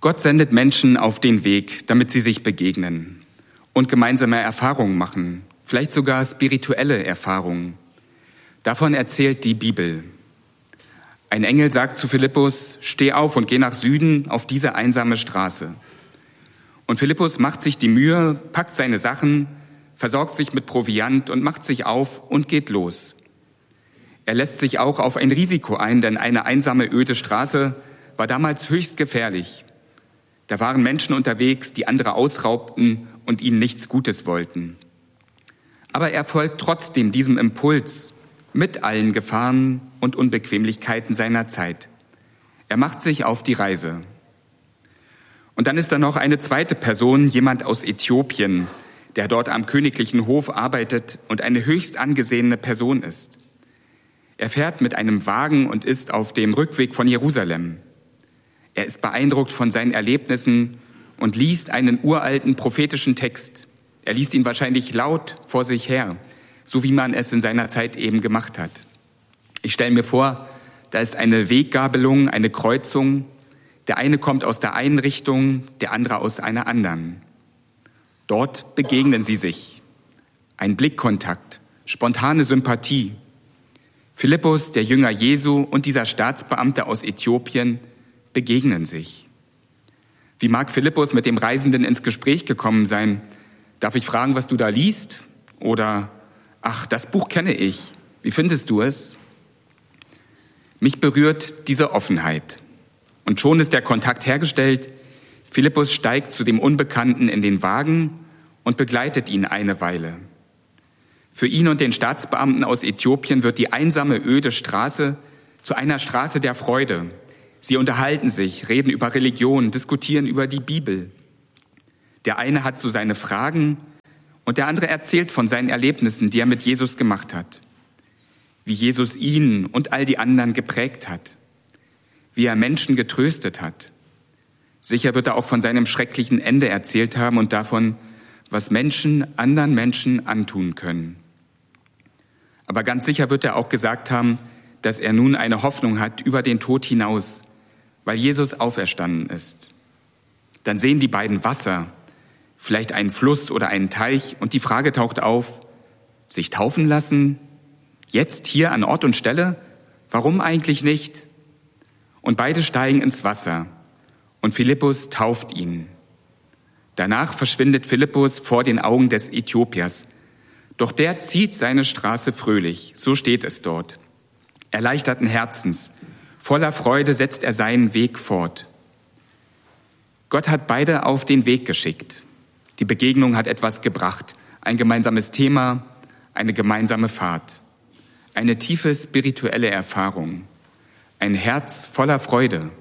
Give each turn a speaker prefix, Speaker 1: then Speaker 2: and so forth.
Speaker 1: Gott sendet Menschen auf den Weg, damit sie sich begegnen und gemeinsame Erfahrungen machen, vielleicht sogar spirituelle Erfahrungen. Davon erzählt die Bibel. Ein Engel sagt zu Philippus: Steh auf und geh nach Süden auf diese einsame Straße. Und Philippus macht sich die Mühe, packt seine Sachen, versorgt sich mit Proviant und macht sich auf und geht los. Er lässt sich auch auf ein Risiko ein, denn eine einsame, öde Straße war damals höchst gefährlich. Da waren Menschen unterwegs, die andere ausraubten und ihnen nichts Gutes wollten. Aber er folgt trotzdem diesem Impuls mit allen Gefahren und Unbequemlichkeiten seiner Zeit. Er macht sich auf die Reise. Und dann ist da noch eine zweite Person, jemand aus Äthiopien, der dort am königlichen Hof arbeitet und eine höchst angesehene Person ist. Er fährt mit einem Wagen und ist auf dem Rückweg von Jerusalem. Er ist beeindruckt von seinen Erlebnissen und liest einen uralten prophetischen Text. Er liest ihn wahrscheinlich laut vor sich her, so wie man es in seiner Zeit eben gemacht hat. Ich stelle mir vor, da ist eine Weggabelung, eine Kreuzung. Der eine kommt aus der einen Richtung, der andere aus einer anderen. Dort begegnen sie sich. Ein Blickkontakt, spontane Sympathie. Philippus, der Jünger Jesu, und dieser Staatsbeamte aus Äthiopien begegnen sich. Wie mag Philippus mit dem Reisenden ins Gespräch gekommen sein? Darf ich fragen, was du da liest? Oder, ach, das Buch kenne ich. Wie findest du es? Mich berührt diese Offenheit. Und schon ist der Kontakt hergestellt. Philippus steigt zu dem Unbekannten in den Wagen und begleitet ihn eine Weile. Für ihn und den Staatsbeamten aus Äthiopien wird die einsame, öde Straße zu einer Straße der Freude. Sie unterhalten sich, reden über Religion, diskutieren über die Bibel. Der eine hat so seine Fragen und der andere erzählt von seinen Erlebnissen, die er mit Jesus gemacht hat. Wie Jesus ihn und all die anderen geprägt hat. Wie er Menschen getröstet hat. Sicher wird er auch von seinem schrecklichen Ende erzählt haben und davon, was Menschen anderen Menschen antun können. Aber ganz sicher wird er auch gesagt haben, dass er nun eine Hoffnung hat über den Tod hinaus, weil Jesus auferstanden ist. Dann sehen die beiden Wasser, vielleicht einen Fluss oder einen Teich, und die Frage taucht auf: Sich taufen lassen? Jetzt hier an Ort und Stelle? Warum eigentlich nicht? Und beide steigen ins Wasser und Philippus tauft ihn. Danach verschwindet Philippus vor den Augen des Äthiopiers. Doch der zieht seine Straße fröhlich, so steht es dort. Erleichterten Herzens, voller Freude setzt er seinen Weg fort. Gott hat beide auf den Weg geschickt. Die Begegnung hat etwas gebracht, ein gemeinsames Thema, eine gemeinsame Fahrt, eine tiefe spirituelle Erfahrung, ein Herz voller Freude.